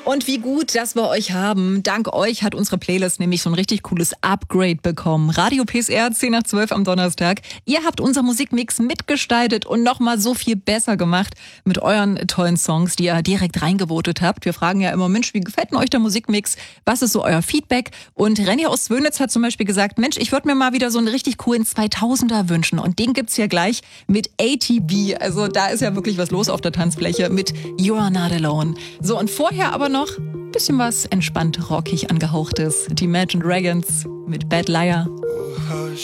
Und wie gut, dass wir euch haben. Dank euch hat unsere Playlist nämlich so ein richtig cooles Upgrade bekommen. Radio PSR 10 nach 12 am Donnerstag. Ihr habt unser Musikmix mitgestaltet und nochmal so viel besser gemacht mit euren tollen Songs, die ihr direkt reingevotet habt. Wir fragen ja immer, Mensch, wie gefällt denn euch der Musikmix? Was ist so euer Feedback? Und Renny aus Zwönitz hat zum Beispiel gesagt, Mensch, ich würde mir mal wieder so einen richtig coolen 2000er wünschen. Und den gibt's ja gleich mit ATB. Also da ist ja wirklich was los auf der Tanzfläche mit You're Not Alone. So, und vorher aber noch ein bisschen was entspannt rockig angehauchtes. Die Imagine Dragons mit Bad Liar.